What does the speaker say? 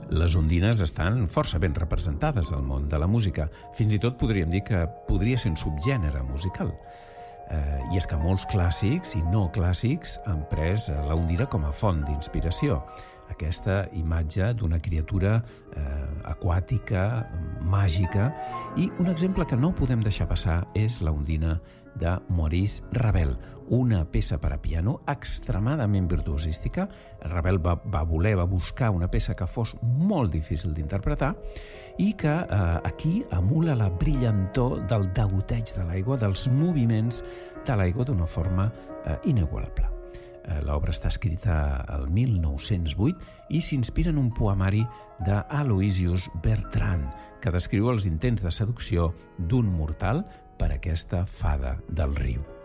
Les ondines estan força ben representades al món de la música. Fins i tot podríem dir que podria ser un subgènere musical. I és que molts clàssics i no clàssics han pres la ondina com a font d'inspiració. Aquesta imatge d'una criatura aquàtica, màgica, i un exemple que no podem deixar passar és la ondina de Maurice Ravel, una peça per a piano extremadament virtuosística. Ravel va buscar una peça que fos molt difícil d'interpretar i que aquí emula la brillantor del degoteig de l'aigua, dels moviments de l'aigua d'una forma inigualable. L'obra està escrita el 1908 i s'inspira en un poemari d'Aloysius Bertrand, que descriu els intents de seducció d'un mortal per aquesta fada del riu.